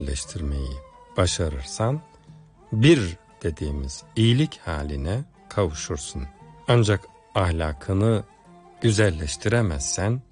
güzelleştirmeyi başarırsan bir dediğimiz iyilik haline kavuşursun. Ancak ahlakını güzelleştiremezsen